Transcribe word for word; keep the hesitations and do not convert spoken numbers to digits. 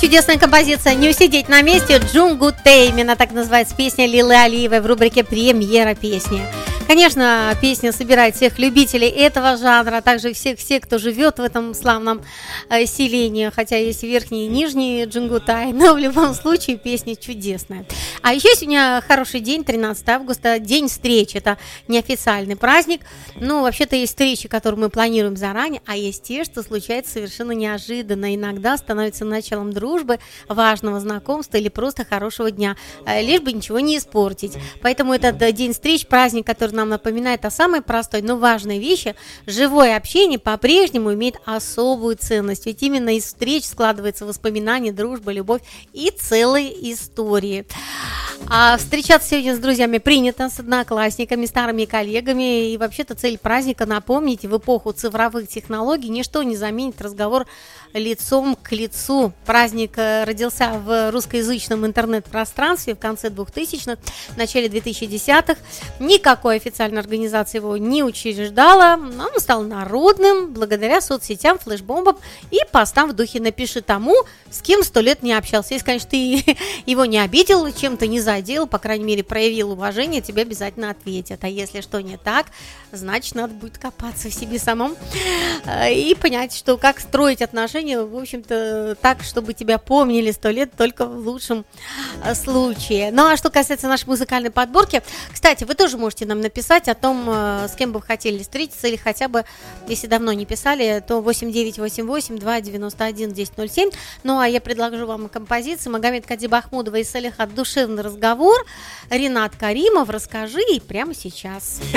Чудесная композиция «Не усидеть на месте» Джунгутей, именно так называется песня Лилы Алиевой в рубрике «Премьера песни». Конечно, песня собирает всех любителей этого жанра, а также всех-всех, кто живет в этом славном э, селении, хотя есть верхний и нижний Джунгутай, но в любом случае песня чудесная. А еще сегодня хороший день, тринадцатое августа, день встреч, это неофициальный праздник, ну, вообще-то есть встречи, которые мы планируем заранее, а есть те, что случается совершенно неожиданно, иногда становится началом дружбы, важного знакомства или просто хорошего дня, э, лишь бы ничего не испортить. Поэтому этот э, день встреч, праздник, который нам напоминает о самой простой, но важной вещи. Живое общение по-прежнему имеет особую ценность, ведь именно из встреч складываются воспоминания, дружба, любовь и целые истории. А встречаться сегодня с друзьями принято, с одноклассниками, старыми коллегами, и вообще-то цель праздника напомнить: в эпоху цифровых технологий ничто не заменит разговор лицом к лицу. Праздник родился в русскоязычном интернет-пространстве в конце двухтысячных, в начале две тысячи десятых. Никакой официальной организации его не учреждала. Он стал народным благодаря соцсетям, флешбомбам и постам в духе «напиши тому, с кем сто лет не общался». Если, конечно, ты его не обидел, чем-то не задел, по крайней мере, проявил уважение, тебе обязательно ответят. А если что не так, значит, надо будет копаться в себе самом и понять, что как строить отношения, в общем-то, так, чтобы тебя помнили сто лет, только в лучшем случае. Ну, а что касается нашей музыкальной подборки, кстати, вы тоже можете нам написать о том, с кем бы вы хотели встретиться, или хотя бы, если давно не писали, то восемь девять восемь восемь два девяносто один десять ноль семь. Ну, а я предложу вам композиции Магомед Кадибахмудова и Салихат «Душевный разговор». Ринат Каримов, расскажи, и прямо сейчас.